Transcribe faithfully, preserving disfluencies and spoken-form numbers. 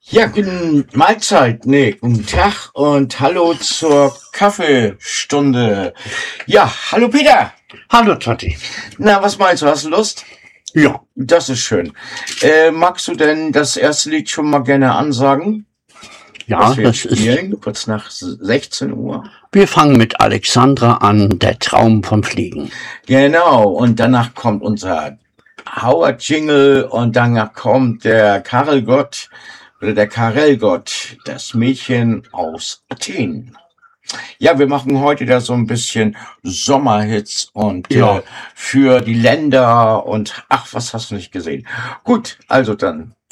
Ja, guten Mahlzeit, nee, guten Tag und hallo zur Kaffeestunde. Ja, hallo Peter. Hallo Totti. Na, was meinst du, hast du Lust? Ja. Das ist schön. Äh, magst du denn das erste Lied schon mal gerne ansagen? Ja, Was wir das spielen, ist. kurz nach sechzehn Uhr. Wir fangen mit Alexandra an, der Traum vom Fliegen. Genau, und danach kommt unser Howard-Jingle und danach kommt der Karelgott oder der Karelgott, das Mädchen aus Athen. Ja, wir machen heute da so ein bisschen Sommerhits und Ja. äh, für die Länder und ach, was hast du nicht gesehen? Gut, also dann